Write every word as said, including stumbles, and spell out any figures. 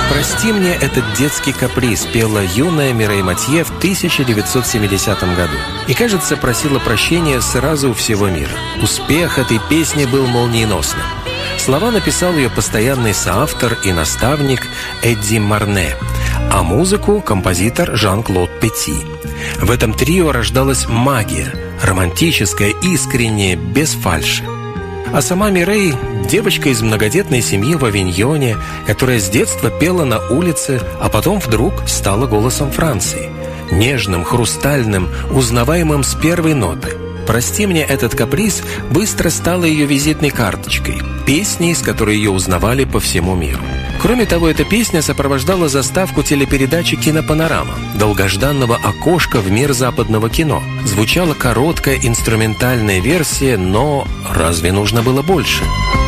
«Прости мне этот детский каприз» пела юная Мирей Матье в тысяча девятьсот семидесятом году. И, кажется, просила прощения сразу у всего мира. Успех этой песни был молниеносным. Слова написал ее постоянный соавтор и наставник Эдди Марне, а музыку – композитор Жан-Клод Петти. В этом трио рождалась магия, романтическая, искренняя, без фальши. А сама Мирей – девочка из многодетной семьи в Авиньоне, которая с детства пела на улице, а потом вдруг стала голосом Франции. Нежным, хрустальным, узнаваемым с первой ноты. «Прости мне этот каприз» быстро стала ее визитной карточкой, песней, с которой ее узнавали по всему миру. Кроме того, эта песня сопровождала заставку телепередачи «Кинопанорама», долгожданного окошка в мир западного кино. Звучала короткая инструментальная версия, но разве нужно было больше?